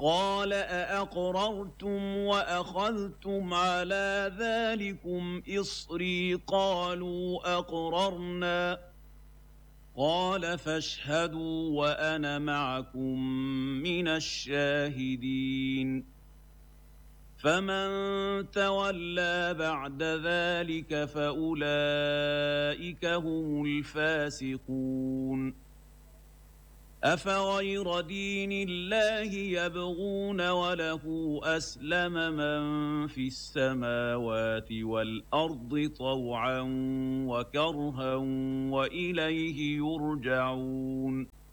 قال أأقررتم وأخذتم على ذلكم إصري قالوا أقررنا قال فاشهدوا وأنا معكم من الشاهدين فمن تولى بعد ذلك فأولئك هم الفاسقون أفغير دين الله يبغون وله أسلم من في السماوات والأرض طوعا وكرها وإليه يرجعون